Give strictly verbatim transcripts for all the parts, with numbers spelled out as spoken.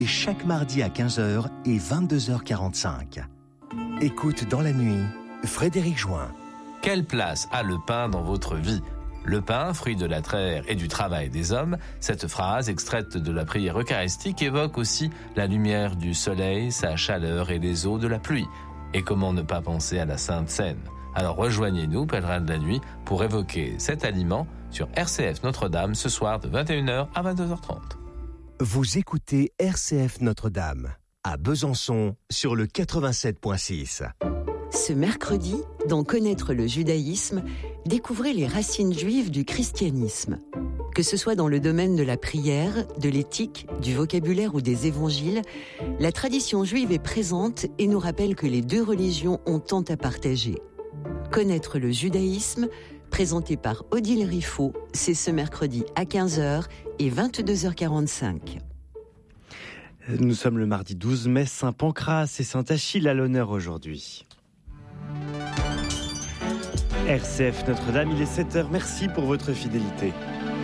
chaque mardi à quinze heures et vingt-deux heures quarante-cinq. Écoute dans la nuit, Frédéric Join. Quelle place a le pain dans votre vie ? Le pain, fruit de la terre et du travail des hommes, cette phrase extraite de la prière eucharistique évoque aussi la lumière du soleil, sa chaleur et les eaux de la pluie. Et comment ne pas penser à la Sainte Seine ? Alors rejoignez-nous, pèlerins de la nuit, pour évoquer cet aliment sur R C F Notre-Dame ce soir de vingt et une heures à vingt-deux heures trente. Vous écoutez R C F Notre-Dame, à Besançon, sur le quatre-vingt-sept virgule six. Ce mercredi, dans Connaître le judaïsme, découvrez les racines juives du christianisme. Que ce soit dans le domaine de la prière, de l'éthique, du vocabulaire ou des évangiles, la tradition juive est présente et nous rappelle que les deux religions ont tant à partager. Connaître le judaïsme, présenté par Odile Riffaut, c'est ce mercredi à quinze heures et vingt-deux heures quarante-cinq. Nous sommes le mardi douze mai, Saint Pancrace et Saint Achille à l'honneur aujourd'hui. R C F Notre-Dame, il est sept heures, merci pour votre fidélité.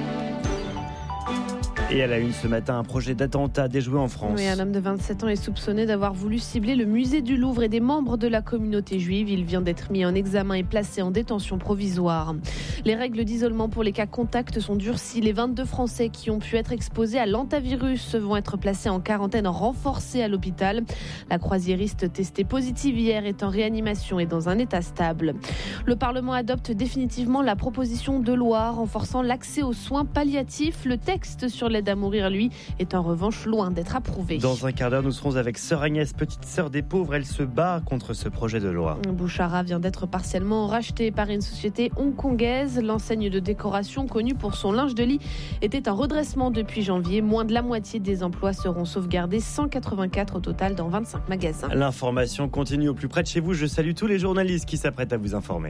Et à la une ce matin, un projet d'attentat déjoué en France. Oui, un homme de vingt-sept ans est soupçonné d'avoir voulu cibler le musée du Louvre et des membres de la communauté juive. Il vient d'être mis en examen et placé en détention provisoire. Les règles d'isolement pour les cas contacts sont durcies. Les vingt-deux Français qui ont pu être exposés à l'antavirus vont être placés en quarantaine renforcée à l'hôpital. La croisiériste testée positive hier est en réanimation et dans un état stable. Le Parlement adopte définitivement la proposition de loi renforçant l'accès aux soins palliatifs. Le texte sur l'aide à mourir, lui, est en revanche loin d'être approuvé. Dans un quart d'heure, nous serons avec Sœur Agnès, petite sœur des pauvres. Elle se bat contre ce projet de loi. Bouchara vient d'être partiellement racheté par une société hongkongaise. L'enseigne de décoration, connue pour son linge de lit, était en redressement depuis janvier. Moins de la moitié des emplois seront sauvegardés, cent quatre-vingt-quatre au total dans vingt-cinq magasins. L'information continue au plus près de chez vous. Je salue tous les journalistes qui s'apprêtent à vous informer.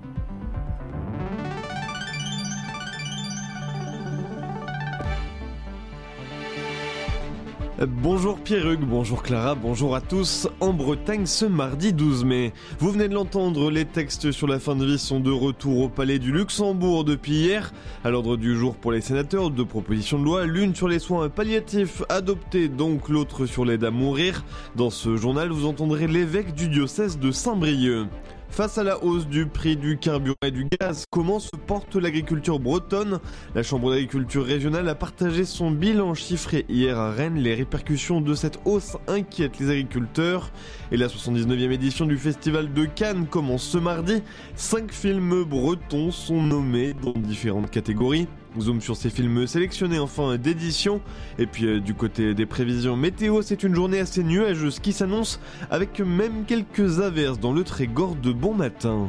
Bonjour Pierruc, bonjour Clara, bonjour à tous. En Bretagne, ce mardi douze mai. Vous venez de l'entendre, les textes sur la fin de vie sont de retour au Palais du Luxembourg depuis hier. À l'ordre du jour pour les sénateurs, deux propositions de loi, l'une sur les soins palliatifs adoptés, donc l'autre sur l'aide à mourir. Dans ce journal, vous entendrez l'évêque du diocèse de Saint-Brieuc. Face à la hausse du prix du carburant et du gaz, comment se porte l'agriculture bretonne ? La Chambre d'agriculture régionale a partagé son bilan chiffré hier à Rennes. Les répercussions de cette hausse inquiètent les agriculteurs. Et la soixante-dix-neuvième édition du Festival de Cannes commence ce mardi. Cinq films bretons sont nommés dans différentes catégories. Zoom sur ces films sélectionnés en fin d'édition. Et puis euh, du côté des prévisions météo, c'est une journée assez nuageuse qui s'annonce avec même quelques averses dans le Trégor de bon matin.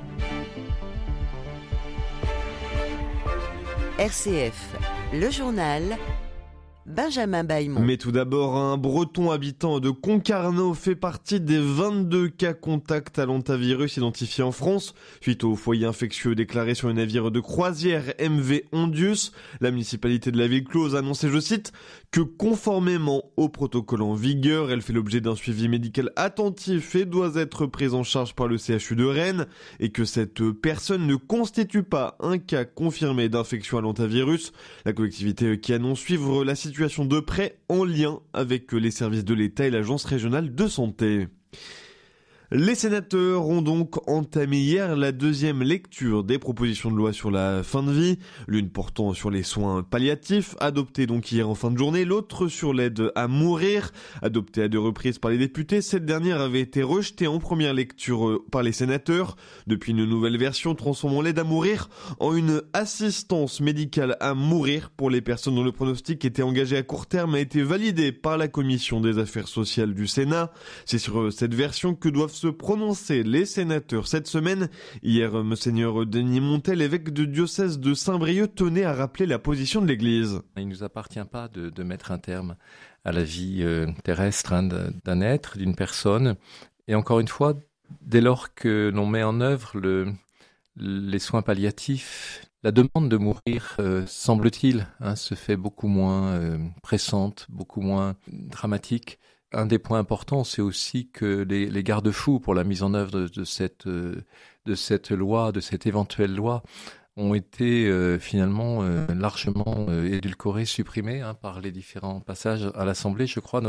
R C F, le journal, Benjamin Baillemont. Mais tout d'abord, un Breton habitant de Concarneau fait partie des vingt-deux cas contacts à l'antavirus identifiés en France. Suite au foyer infectieux déclaré sur un navire de croisière M V Ondius, la municipalité de la ville close a annoncé, je cite, que conformément au protocole en vigueur, elle fait l'objet d'un suivi médical attentif et doit être prise en charge par le C H U de Rennes, et que cette personne ne constitue pas un cas confirmé d'infection à l'antavirus. La collectivité qui annonce suivre la situation de près en lien avec les services de l'État et l'agence régionale de santé. Les sénateurs ont donc entamé hier la deuxième lecture des propositions de loi sur la fin de vie, l'une portant sur les soins palliatifs, adoptée donc hier en fin de journée, l'autre sur l'aide à mourir, adoptée à deux reprises par les députés. Cette dernière avait été rejetée en première lecture par les sénateurs, depuis une nouvelle version transformant l'aide à mourir en une assistance médicale à mourir pour les personnes dont le pronostic était engagé à court terme a été validée par la commission des affaires sociales du Sénat. C'est sur cette version que doivent se prononcer les sénateurs cette semaine. Hier, Monseigneur Denis Montel, évêque de diocèse de Saint-Brieuc, tenait à rappeler la position de l'Église. Il ne nous appartient pas de, de mettre un terme à la vie euh, terrestre hein, d'un être, d'une personne. Et encore une fois, dès lors que l'on met en œuvre le, les soins palliatifs, la demande de mourir, euh, semble-t-il, hein, se fait beaucoup moins euh, pressante, beaucoup moins dramatique. Un des points importants, c'est aussi que les, les garde-fous pour la mise en œuvre de, de, cette, de cette loi, de cette éventuelle loi, ont été euh, finalement euh, largement euh, édulcorés, supprimés hein, par les différents passages à l'Assemblée, je crois.